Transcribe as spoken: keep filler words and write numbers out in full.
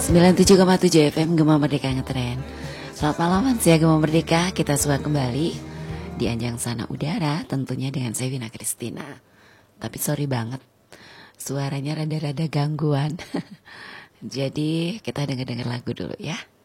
sembilan puluh tujuh koma tujuh F M Gema Merdeka Ngetren. Selamat malam Hansia Gema Merdeka. Kita semua kembali di Anjang Sana Udara, tentunya dengan saya Wina Kristina. Tapi sorry banget, suaranya rada-rada gangguan. Jadi kita denger-denger lagu dulu ya.